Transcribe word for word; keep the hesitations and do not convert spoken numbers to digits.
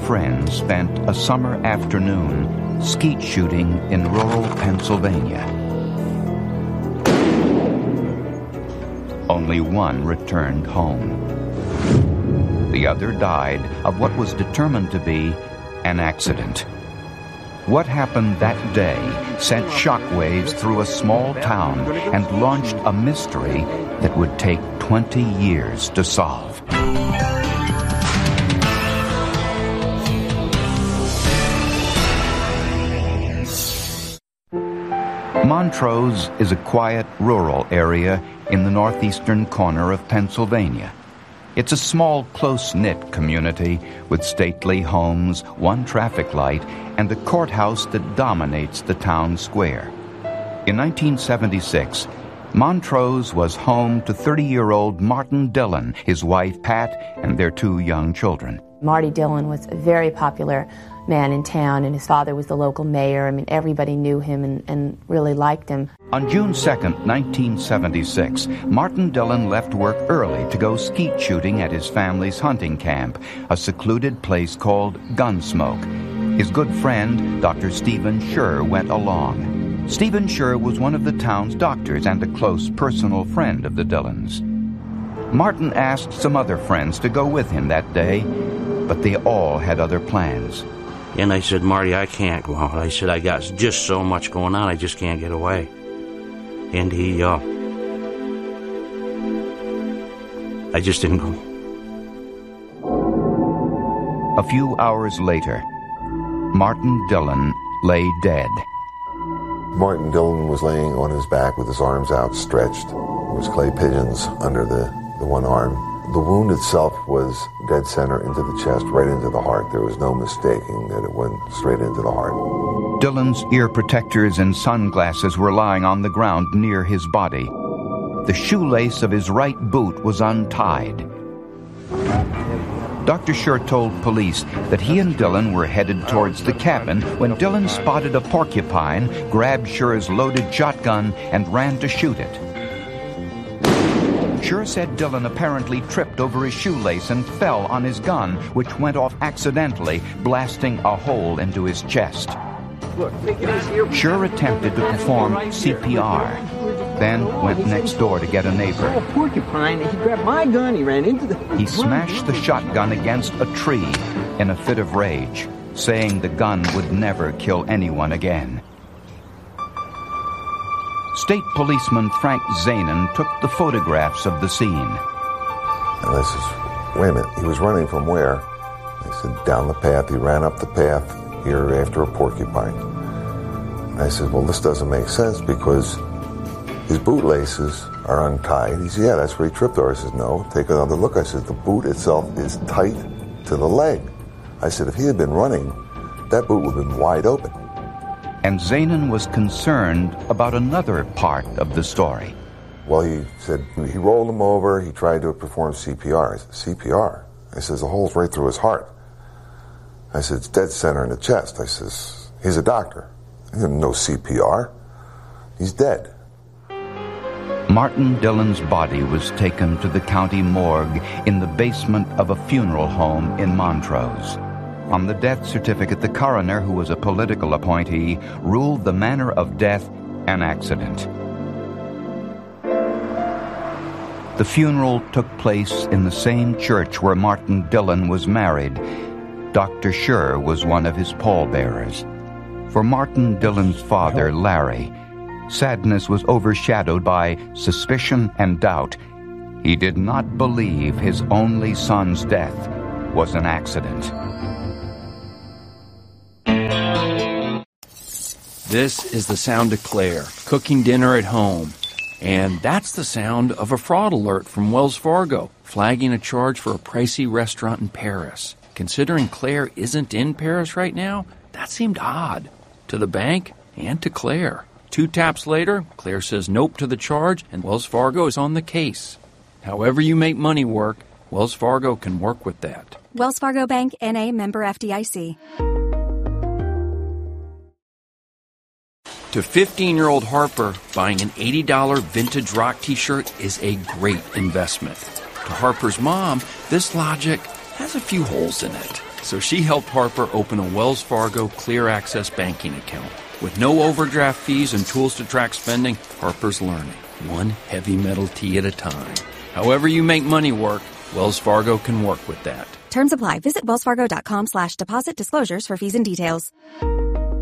friends spent a summer afternoon skeet shooting in rural Pennsylvania. Only one returned home. The other died of what was determined to be an accident. What happened that day sent shockwaves through a small town and launched a mystery that would take twenty years to solve. Montrose is a quiet rural area in the northeastern corner of Pennsylvania. It's a small, close-knit community with stately homes, one traffic light, and a courthouse that dominates the town square. In nineteen seventy-six, Montrose was home to thirty-year-old Martin Dillon, his wife Pat, and their two young children. Marty Dillon was a very popular man in town, and his father was the local mayor. I mean, everybody knew him and, and really liked him. On June second, nineteen seventy-six, Martin Dillon left work early to go skeet shooting at his family's hunting camp, a secluded place called Gunsmoke. His good friend, Doctor Stephen Scher, went along. Stephen Scher was one of the town's doctors and a close personal friend of the Dillons. Martin asked some other friends to go with him that day, but they all had other plans. And I said, Marty, I can't go out. I said, I got just so much going on, I just can't get away. And he, uh, I just didn't go. A few hours later, Martin Dillon lay dead. Martin Dillon was laying on his back with his arms outstretched. There was clay pigeons under the, the one arm. The wound itself was dead center into the chest, right into the heart. There was no mistaking that it went straight into the heart. Dillon's ear protectors and sunglasses were lying on the ground near his body. The shoelace of his right boot was untied. Doctor Scher told police that he and Dillon were headed towards the cabin when Dillon spotted a porcupine, grabbed Scher's loaded shotgun, and ran to shoot it. Scher said Dillon apparently tripped over his shoelace and fell on his gun, which went off accidentally, blasting a hole into his chest. Scher attempted to perform C P R, then went next door to get a neighbor. Oh, porcupine! He grabbed my gun. He ran into the. He smashed the shotgun against a tree in a fit of rage, saying the gun would never kill anyone again. State policeman Frank Zanin took the photographs of the scene. And I says, wait a minute, he was running from where? I said, down the path. He ran up the path here after a porcupine. And I said, well, this doesn't make sense because his bootlaces are untied. He said, yeah, that's where he tripped over. I said, no, take another look. I said, the boot itself is tight to the leg. I said, if he had been running, that boot would have been wide open. And Zanin was concerned about another part of the story. Well, he said he rolled him over. He tried to perform C P R. I said, C P R? I says, the hole's right through his heart. I said, it's dead center in the chest. I says, he's a doctor. He didn't know C P R. He's dead. Martin Dillon's body was taken to the county morgue in the basement of a funeral home in Montrose. On the death certificate, the coroner, who was a political appointee, ruled the manner of death an accident. The funeral took place in the same church where Martin Dillon was married. Doctor Scher was one of his pallbearers. For Martin Dillon's father, Larry, sadness was overshadowed by suspicion and doubt. He did not believe his only son's death was an accident. This is the sound of Claire, cooking dinner at home. And that's the sound of a fraud alert from Wells Fargo, flagging a charge for a pricey restaurant in Paris. Considering Claire isn't in Paris right now, that seemed odd. To the bank and to Claire. Two taps later, Claire says nope to the charge, and Wells Fargo is on the case. However you make money work, Wells Fargo can work with that. Wells Fargo Bank, N A, member F D I C. To fifteen-year-old Harper, buying an eighty dollars vintage rock t-shirt is a great investment. To Harper's mom, this logic has a few holes in it. So she helped Harper open a Wells Fargo Clear Access banking account. With no overdraft fees and tools to track spending, Harper's learning, one heavy metal tea at a time. However you make money work, Wells Fargo can work with that. Terms apply. Visit wellsfargo.com slash deposit disclosures for fees and details.